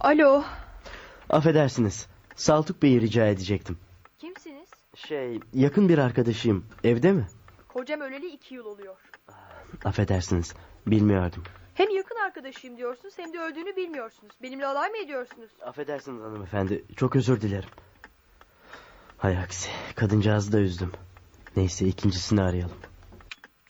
Alo. Affedersiniz. Saltuk Bey'i rica edecektim. Kimsiniz? Yakın bir arkadaşıyım. Evde mi? Kocam öleli 2 yıl oluyor. Affedersiniz. Bilmiyordum. Hem yakın arkadaşıyım diyorsunuz hem de öldüğünü bilmiyorsunuz. Benimle alay mı ediyorsunuz? Affedersiniz hanımefendi. Çok özür dilerim. Hay aksi. Kadıncağızı da üzdüm. Neyse ikincisini arayalım.